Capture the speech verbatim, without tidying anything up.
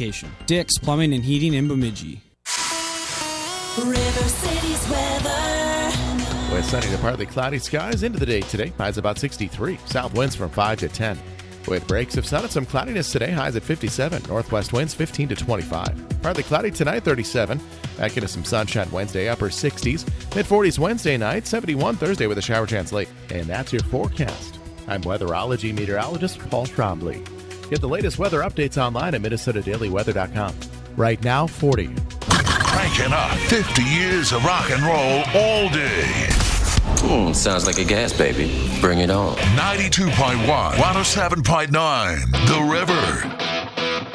location. Dick's Plumbing and Heating in Bemidji. River City's weather. With sunny to partly cloudy skies into the day today. Highs about sixty-three. South winds from five to ten. With breaks of sun and some cloudiness today. Highs at fifty-seven. Northwest winds fifteen to twenty-five. Partly cloudy tonight, thirty-seven. Back into some sunshine Wednesday, upper sixties. mid-forties Wednesday night, seventy-one Thursday with a shower chance late. And that's your forecast. I'm weatherology meteorologist Paul Trombley. Get the latest weather updates online at minnesota daily weather dot com. Right now, forty. Cranking up fifty years of rock and roll all day. Mm, sounds like a gas, baby. Bring it on. ninety-two point one, one oh seven point nine, The River.